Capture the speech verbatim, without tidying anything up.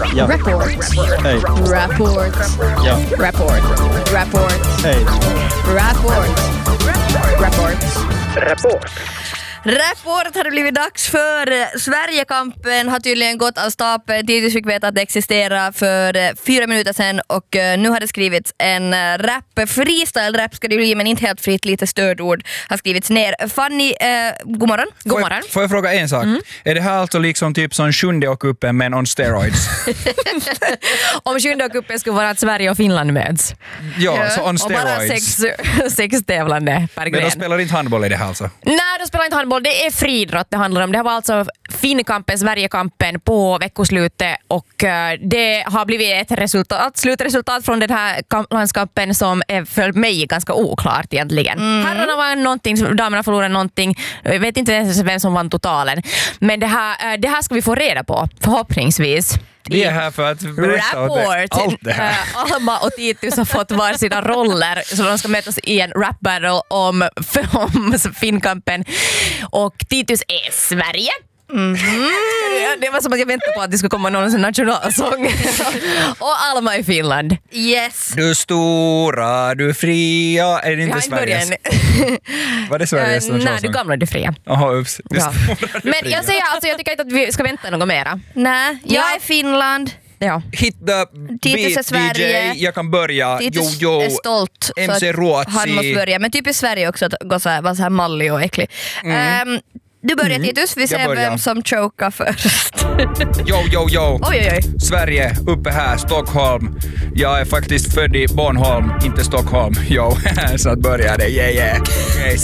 Ja. Rapport. Hej. Rapport. Ja. Rapport. Rapport. Hej. Rapport. Rapport. Rapport. Rapport har det blivit dags för. Sverigekampen har tydligen gått av stapeln. Tidigare fick veta att det existerar för fyra minuter sedan och nu har det skrivits en rap. Freestyle-rap ska det bli, men inte helt fritt. Lite stödord har skrivits ner. Fanny, eh, god morgon. God morgon. Får jag, får jag fråga en sak? Mm. Är det här alltså liksom typ som sjunde och kuppen men on steroids? Om sjunde och kuppen skulle vara att Sverige och Finland möts. Ja, ja, så on och bara steroids. sex, sex tävlande per gren. Men de spelar inte handboll i det här alltså? Nej, de spelar inte handboll. Det är friidrott det handlar om. Det var alltså Finnkampen, Sverigekampen på veckoslutet och det har blivit ett resultat, slutresultat från den här landskampen som är för mig ganska oklart egentligen. Mm. Herrarna var någonting, damerna förlorade någonting. Jag vet inte ens vem som vann totalen. Men det här, det här ska vi få reda på, förhoppningsvis. Vi är här för att berätta allt det här. Uh, Alma och Titus har fått var sina roller så de ska mötas i en rap battle om, om Finnkampen. Och Titus är Sverige. Mm-hmm. Det var som att jag väntade på att det skulle komma någon nationalsång. Och Alma i Finland. Yes. Du stora, du fria. Är det inte Sveriges? Var det Sveriges uh, Nej, du gamla, du fria. Jaha, ups. Ja. Men jag säger alltså, jag tycker inte att vi ska vänta något mera. Nej, jag är Finland. Ja. Hit the beat D J. Jag kan börja. Titus jo, jo. är stolt. M C Ruotsi. Han måste börja. Men typ i Sverige också att gå så här, vara så här mallig och äcklig. Mm. Um, Du börjar mm. Titus, vi ser vem som chokar först. Jo, jo, jo. Oj, oj, oj. Sverige, uppe här, Stockholm. Jag är faktiskt född i Bornholm, inte Stockholm. Jo, så att börja det, yeah, yeah. Okay.